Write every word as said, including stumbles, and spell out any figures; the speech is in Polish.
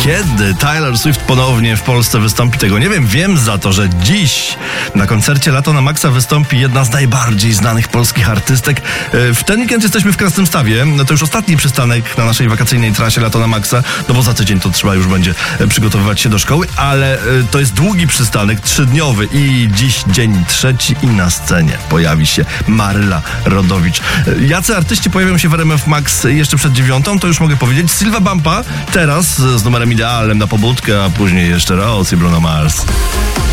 Kiedy Taylor Swift ponownie w Polsce wystąpi, tego nie wiem. Wiem za to, że dziś na koncercie Lato na Maxa wystąpi jedna z najbardziej znanych polskich artystek. W ten weekend jesteśmy w Krasnymstawie. To już ostatni przystanek na naszej wakacyjnej trasie Lato na Maxa, no bo za tydzień to trzeba już będzie przygotowywać się do szkoły, ale to jest długi przystanek, trzydniowy i dziś dzień trzeci i na scenie pojawi się Maryla Rodowicz. Jacy artyści pojawią się w R M F Max jeszcze przed dziewiątą, to już mogę powiedzieć. Silva Bumpa teraz z numerem idealnym na pobudkę, a później jeszcze Rose i Bruno Mars.